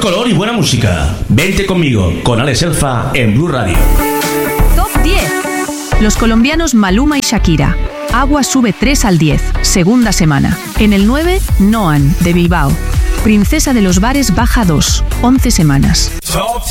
color y buena música. Vente conmigo, con Alex Elfa en Blue Radio. Top 10. Los colombianos Maluma y Shakira. Agua sube 3 al 10, segunda semana. En el 9, Noan, de Bilbao. Princesa de los bares baja 2, 11 semanas.